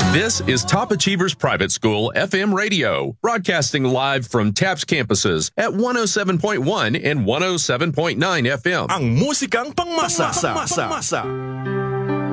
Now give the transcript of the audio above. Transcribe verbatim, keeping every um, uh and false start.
This is Top Achievers Private School F M Radio, broadcasting live from TAPS campuses at one oh seven point one and one oh seven point nine F M. Ang musikang pangmasa. Pangmasa.